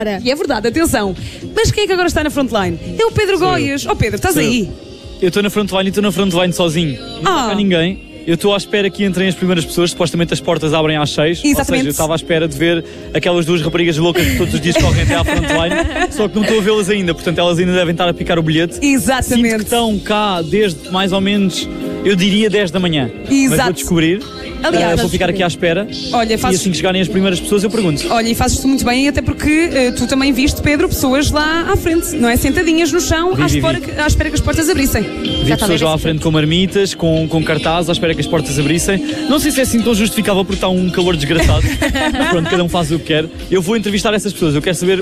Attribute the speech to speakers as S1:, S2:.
S1: E é verdade, atenção. Mas quem é que agora está na frontline? É o Pedro Goias. Oh Pedro, estás aí?
S2: Eu estou na frontline e estou na frontline sozinho. Não está ninguém. Eu estou à espera que entrem as primeiras pessoas. Supostamente as portas abrem às 6.
S1: Exatamente.
S2: Ou seja, eu estava à espera de ver aquelas duas raparigas loucas que todos os dias correm até à frontline. Só que não estou a vê-las ainda. Portanto, elas ainda devem estar a picar o bilhete.
S1: Exatamente.
S2: Sinto que estão cá desde mais ou menos, eu diria 10 da manhã.
S1: Exato.
S2: Mas vou descobrir.
S1: Aliás,
S2: vou ficar aqui à espera.
S1: Olha,
S2: E assim que chegarem as primeiras pessoas eu pergunto.
S1: Olha, e fazes-te muito bem, até porque tu também viste, Pedro, pessoas lá à frente, não é? Sentadinhas no chão, à espera que as portas abrissem.
S2: Vi pessoas lá à frente com marmitas, com cartazes, à espera que as portas abrissem. Não sei se é assim tão justificável porque está um calor desgraçado. Mas pronto, cada um faz o que quer. Eu vou entrevistar essas pessoas, eu quero saber